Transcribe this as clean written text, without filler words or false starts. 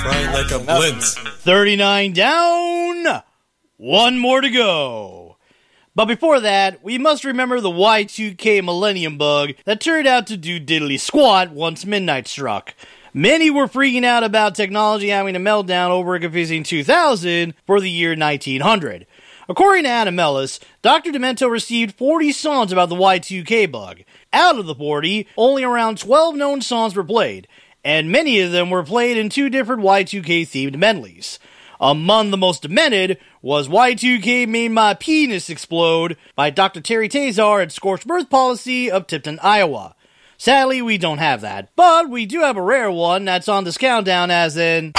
Flying like a blimp. 39 down, one more to go. But before that, we must remember the Y2K Millennium Bug that turned out to do diddly squat once midnight struck. Many were freaking out about technology having a meltdown over a confusing 2000 for the year 1900. According to Adam Ellis, Dr. Demento received 40 songs about the Y2K bug. Out of the 40, only around 12 known songs were played, and many of them were played in two different Y2K-themed medleys. Among the most demented was Y2K Made My Penis Explode by Dr. Terry Tazar and Scorched Earth Policy of Tipton, Iowa. Sadly, we don't have that, but we do have a rare one that's on this countdown as in...